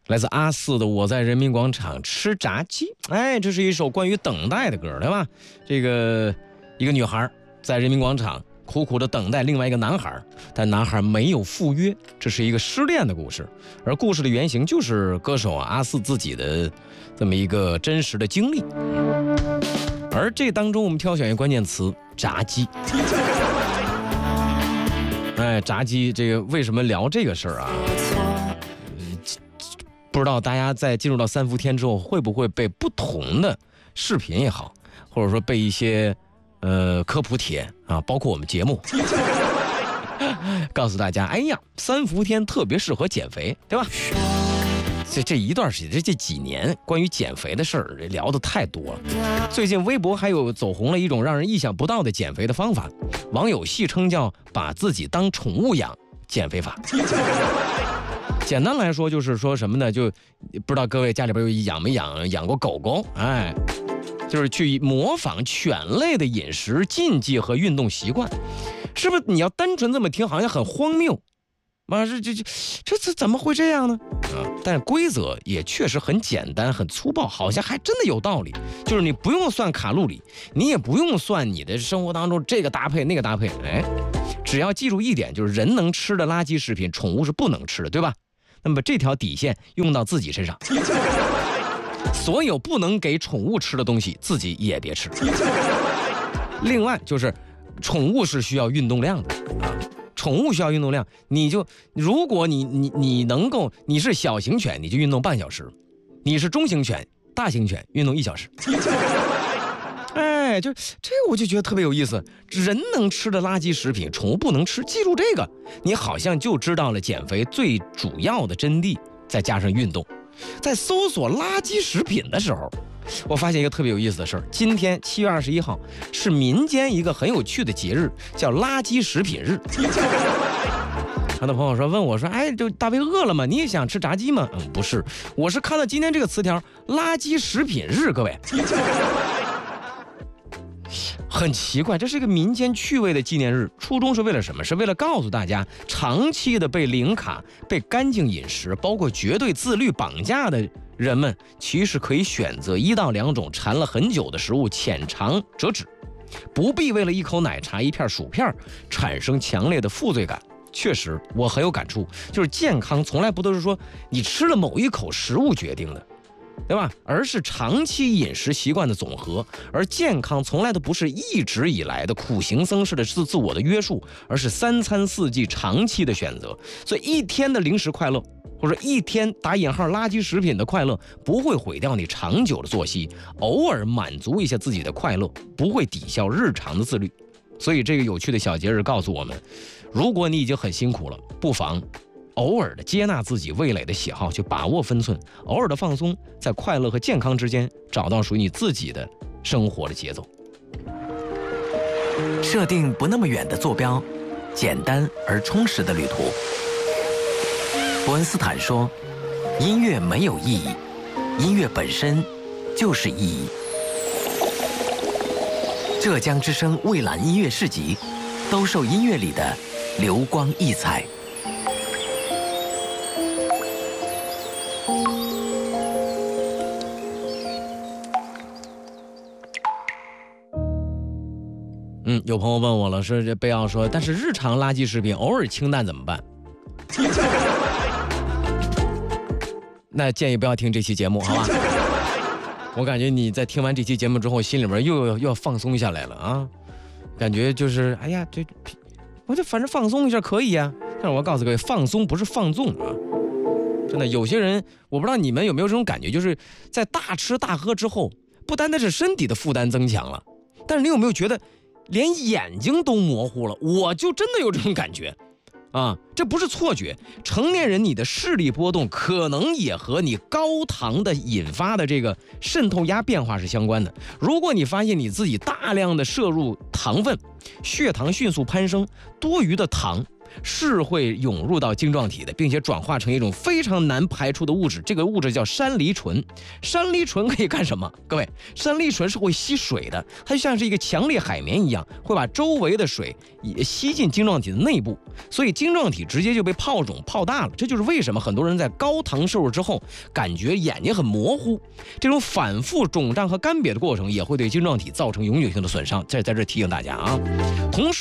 来自阿四的《我在人民广场吃炸鸡》。这是一首关于等待的歌，对吧？这个一个女孩在人民广场苦苦的等待另外一个男孩，但男孩没有赴约，这是一个失恋的故事。而故事的原型就是歌手阿四自己的这么一个真实的经历。而这当中我们挑选一个关键词：炸鸡。炸鸡，这个为什么聊这个事儿啊？不知道大家在进入到3伏天之后，会不会被不同的视频也好，或者说被一些科普帖啊，包括我们节目告诉大家，3伏天特别适合减肥，对吧？这一段时间，这几年关于减肥的事儿聊得太多了。最近微博还有走红了一种让人意想不到的减肥的方法，网友戏称叫把自己当宠物养减肥法。简单来说就是说什么呢？就不知道各位家里边有养过狗狗，就是去模仿犬类的饮食禁忌和运动习惯，是不是？你要单纯这么听，好像很荒谬。这怎么会这样呢？但是规则也确实很简单很粗暴，好像还真的有道理。就是你不用算卡路里，你也不用算你的生活当中这个搭配那个搭配，只要记住一点，就是人能吃的垃圾食品，宠物是不能吃的，对吧？那么这条底线用到自己身上，所有不能给宠物吃的东西，自己也别吃。另外就是宠物是需要运动量的宠物需要运动量，如果你能够，你是小型犬，你就运动半小时；你是中型犬、大型犬，运动1小时。就这我就觉得特别有意思。人能吃的垃圾食品，宠物不能吃，记住这个，你好像就知道了减肥最主要的真谛。再加上运动，在搜索垃圾食品的时候，我发现一个特别有意思的事儿。今天7月21号是民间一个很有趣的节日，叫垃圾食品日。很多朋友问我说：“就大卫饿了吗？你也想吃炸鸡吗？”不是，我是看到今天这个词条“垃圾食品日”，各位。很奇怪，这是一个民间趣味的纪念日，初衷是为了什么？是为了告诉大家，长期的被零卡、被干净饮食，包括绝对自律绑架的人们，其实可以选择1到2种馋了很久的食物，浅尝辄止，不必为了一口奶茶、一片薯片产生强烈的负罪感。确实，我很有感触，就是健康从来不都是说你吃了某一口食物决定的，对吧？而是长期饮食习惯的总和，而健康从来都不是一直以来的苦行僧式的自我的约束，而是3餐4季长期的选择。所以一天的零食快乐，或者一天打引号垃圾食品的快乐，不会毁掉你长久的作息，偶尔满足一下自己的快乐，不会抵消日常的自律。所以这个有趣的小节日告诉我们，如果你已经很辛苦了，不妨偶尔的接纳自己味蕾的喜好，去把握分寸，偶尔的放松，在快乐和健康之间找到属于你自己的生活的节奏。 设定不那么远的坐标，简单而充实的旅途。伯恩斯坦说，音乐没有意义，音乐本身就是意义。浙江之声蔚蓝音乐市集，兜售音乐里的流光溢彩。 有朋友问我了，是这贝奥说，但是日常垃圾食品偶尔清淡怎么办？那建议不要听这期节目，好吧？我感觉你在听完这期节目之后，心里边又要放松下来了啊，感觉就是我就反正放松一下可以啊，但是我告诉各位，放松不是放纵啊。真的，有些人我不知道你们有没有这种感觉，就是在大吃大喝之后，不单单是身体的负担增强了，但是你有没有觉得连眼睛都模糊了？我就真的有这种感觉啊，这不是错觉。成年人你的视力波动可能也和你高糖的引发的这个渗透压变化是相关的。如果你发现你自己大量的摄入糖分，血糖迅速攀升，多余的糖是会涌入到晶状体的，并且转化成一种非常难排出的物质，这个物质叫山梨醇。山梨醇可以干什么？各位，山梨醇是会吸水的，它就像是一个强烈海绵一样，会把周围的水也吸进晶状体的内部，所以晶状体直接就被泡肿泡大了。这就是为什么很多人在高糖摄入之后感觉眼睛很模糊，这种反复肿胀和干瘪的过程也会对晶状体造成永久性的损伤。在这提醒大家啊，同时